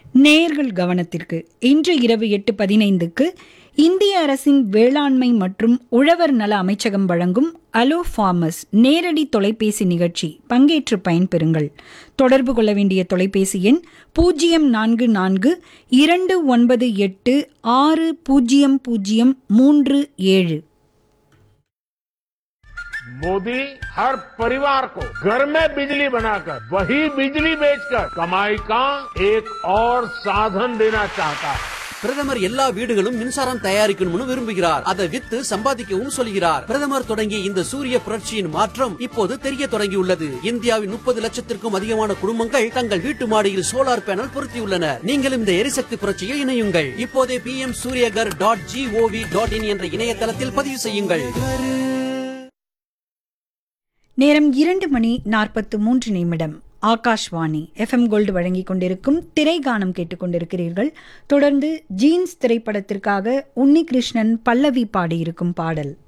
நேயர்கள் கவனத்திற்கு இன்று இரவு 8:15க்கு இந்திய அரசின் வேளாண்மை மற்றும் உழவர் நல அமைச்சகம் வழங்கும் அலோ ஃபார்மர்ஸ் நேரடி தொலைபேசி நிகழ்ச்சி. பங்கேற்று பயன்பெறுங்கள். தொடர்பு கொள்ள வேண்டிய தொலைபேசி எண் 044298600037. मोदी हर परिवार को घर में बिजली बनाकर वही बिजली बेचकर कमाई का एक और साधन देना चाहता है. பிரதமர் எல்லா வீடுகளும் மின்சாரம் தயாரிக்கணும்னு விரும்புகிறார். அதை வித்து சம்பாதிக்கவும் சொல்கிறார். பிரதமர் தொடங்கிய இந்த சூரிய புரட்சியின் மாற்றம் இப்போது தெரிய தொடங்கியுள்ளது. இந்தியாவின் 30 லட்சத்திற்கும் அதிகமான குடும்பங்கள் தங்கள் வீட்டு மாடியில் சோலார் பேனல் பொருத்தியுள்ளனர். நீங்களும் இந்த எரிசக்தி புரட்சியில் இணையுங்கள். இப்போதே pmsuryagar.gov.in என்ற இணையதளத்தில் பதிவு செய்யுங்கள். நேரம் 2:43. ஆகாஷ்வாணி FM கோல்டு வழங்கிக் கொண்டிருக்கும் திரைகானம் கேட்டுக்கொண்டிருக்கிறீர்கள். தொடர்ந்து ஜீன்ஸ் திரைப்படத்திற்காக உன்னிகிருஷ்ணன் பல்லவி பாடியிருக்கும் பாடல்.